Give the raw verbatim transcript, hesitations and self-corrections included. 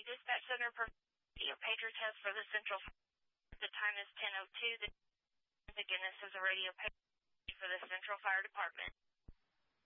Dispatch Center radio pager test for the Central. The time is ten oh two. The again, this is a radio pager for the Central Fire Department.